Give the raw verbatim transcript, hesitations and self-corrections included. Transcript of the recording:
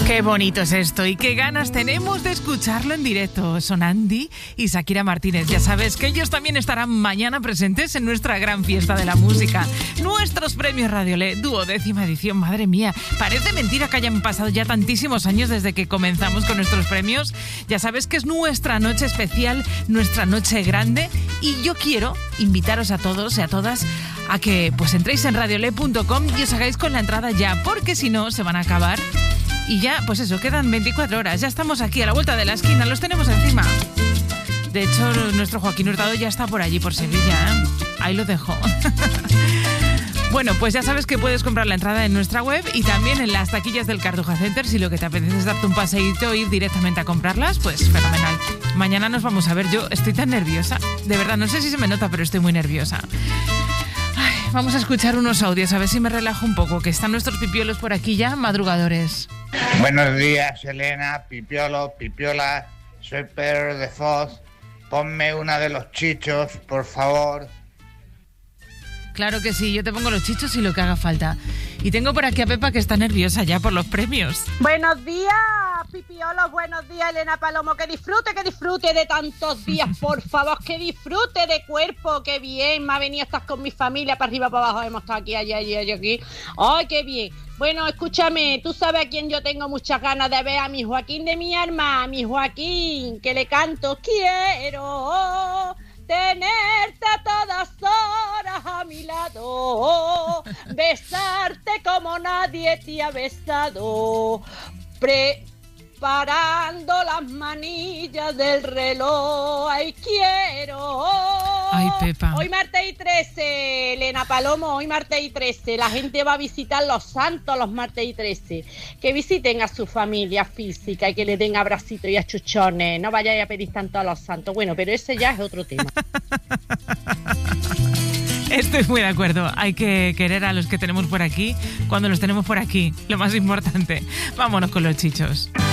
Qué bonito es esto y qué ganas tenemos de escucharlo en directo. Son Andy y Shakira Martínez. Ya sabes que ellos también estarán mañana presentes en nuestra gran fiesta de la música. Nuestros premios Radiolé, duodécima edición. Madre mía, parece mentira que hayan pasado ya tantísimos años desde que comenzamos con nuestros premios. Ya sabes que es nuestra noche especial, nuestra noche grande. Y yo quiero invitaros a todos y a todas a que pues entréis en radiolé punto com y os hagáis con la entrada ya, porque si no se van a acabar. Y ya, pues eso, quedan veinticuatro horas. Ya estamos aquí a la vuelta de la esquina, los tenemos encima. De hecho, nuestro Joaquín Hurtado ya está por allí, por Sevilla, ¿eh? Ahí lo dejo. Bueno, pues ya sabes que puedes comprar la entrada en nuestra web y también en las taquillas del Cartuja Center. Si lo que te apetece es darte un paseíto e ir directamente a comprarlas, pues fenomenal. Mañana nos vamos a ver. Yo estoy tan nerviosa. De verdad, no sé si se me nota, pero estoy muy nerviosa. Ay, vamos a escuchar unos audios, a ver si me relajo un poco, que están nuestros pipiolos por aquí ya, madrugadores. Buenos días, Elena, Pipiolo, Pipiola, soy Pedro de Foz. Ponme una de los chichos, por favor. Claro que sí, yo te pongo los chichos y lo que haga falta. Y tengo por aquí a Pepa, que está nerviosa ya por los premios. Buenos días, Pipiolos, buenos días, Elena Palomo. Que disfrute, que disfrute de tantos días, por favor, que disfrute de cuerpo, qué bien. Me ha venido a estar con mi familia, para arriba, para abajo, hemos estado aquí, allá, allá, allá, aquí. ¡Ay, qué bien! Bueno, escúchame, tú sabes a quién yo tengo muchas ganas de ver, a mi Joaquín de mi alma, a mi Joaquín, que le canto, quiero tenerte a todas horas a mi lado, besarte como nadie te ha besado, preparando las manillas del reloj, ay, quiero. Ay, Pepa. Hoy martes y trece, Elena Palomo, hoy martes y trece, la gente va a visitar los santos los martes y trece, que visiten a su familia física y que le den abracitos y achuchones, no vayáis a pedir tanto a los santos, bueno, pero ese ya es otro tema. Estoy muy de acuerdo, hay que querer a los que tenemos por aquí cuando los tenemos por aquí, lo más importante. Vámonos con los chichos.